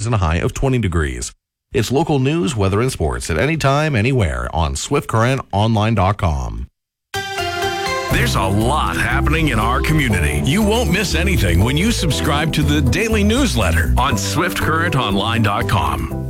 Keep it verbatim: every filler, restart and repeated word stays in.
and a high of twenty degrees. It's local news, weather, and sports at any time, anywhere on swift current online dot com. There's a lot happening in our community. You won't miss anything when you subscribe to the daily newsletter on swift current online dot com.